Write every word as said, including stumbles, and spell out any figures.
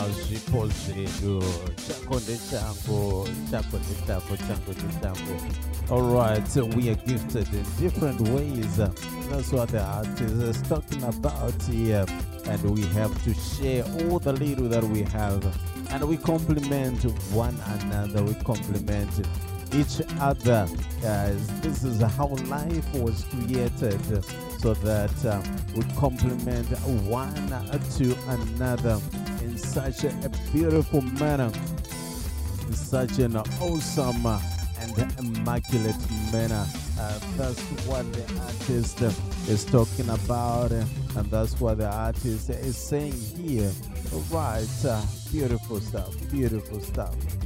zipo zetu chako ndi changu chako ndi chako changu ndi changu. All right, so we are gifted in different ways. That's what the artist is talking about here, and we have to share all the little that we have, and we complement one another. We complement each other. Uh, this is how life was created, so that uh, we complement one to another in such a beautiful manner, in such an awesome and immaculate manner. Uh, that's what the artist is talking about, and that's what the artist is saying here. All right, uh, beautiful stuff, beautiful stuff.